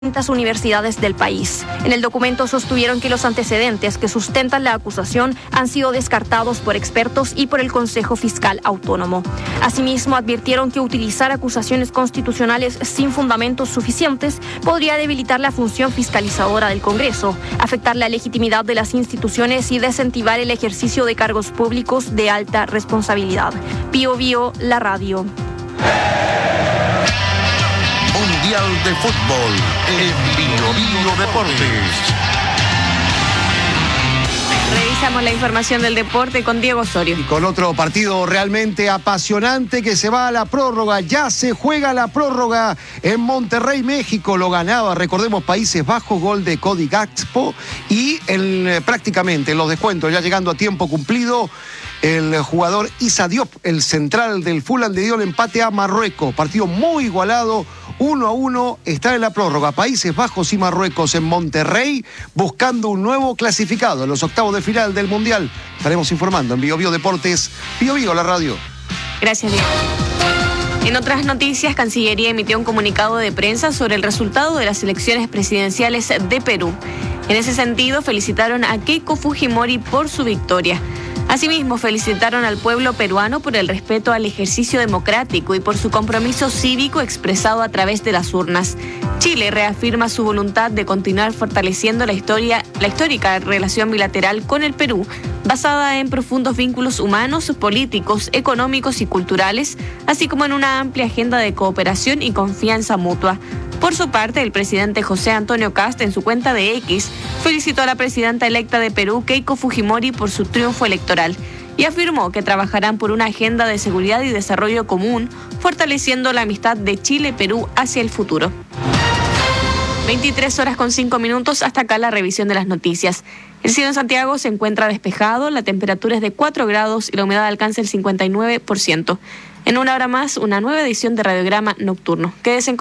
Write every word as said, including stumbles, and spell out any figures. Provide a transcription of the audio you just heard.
distintas universidades del país. En el documento sostuvieron que los antecedentes que sustentan la acusación han sido descartados por expertos y por el Consejo Fiscal Autónomo. Asimismo, advirtieron que utilizar acusaciones constitucionales sin fundamentos suficientes podría debilitar la función fiscalizadora del Congreso, afectar la legitimidad de las instituciones y desincentivar el ejercicio de cargos públicos de alta responsabilidad. Bío Bío, la radio. Mundial de Fútbol en Bío Bío Deportes. Revisamos la información del deporte con Diego Osorio. Y con otro partido realmente apasionante que se va a la prórroga. Ya se juega la prórroga en Monterrey, México. Lo ganaba, recordemos, Países Bajos, gol de Cody Gakpo. Y el, prácticamente en los descuentos, ya llegando a tiempo cumplido, el jugador Issa Diop, el central del Fulham, le dio el empate a Marruecos. Partido muy igualado, uno a uno, está en la prórroga. Países Bajos y Marruecos en Monterrey, buscando un nuevo clasificado en los octavos de final del Mundial. Estaremos informando en Bío Bío Deportes, Bío Bío, la radio. Gracias, Diego. En otras noticias, Cancillería emitió un comunicado de prensa sobre el resultado de las elecciones presidenciales de Perú. En ese sentido, felicitaron a Keiko Fujimori por su victoria. Asimismo, felicitaron al pueblo peruano por el respeto al ejercicio democrático y por su compromiso cívico expresado a través de las urnas. Chile reafirma su voluntad de continuar fortaleciendo la historia, la histórica relación bilateral con el Perú, basada en profundos vínculos humanos, políticos, económicos y culturales, así como en una amplia agenda de cooperación y confianza mutua. Por su parte, el presidente José Antonio Kast, en su cuenta de X, felicitó a la presidenta electa de Perú, Keiko Fujimori, por su triunfo electoral y afirmó que trabajarán por una agenda de seguridad y desarrollo común, fortaleciendo la amistad de Chile-Perú hacia el futuro. veintitrés horas con cinco minutos, hasta acá la revisión de las noticias. El cielo en Santiago se encuentra despejado, la temperatura es de cuatro grados y la humedad alcanza el cincuenta y nueve por ciento. En una hora más, una nueva edición de Radiograma Nocturno. Quédense en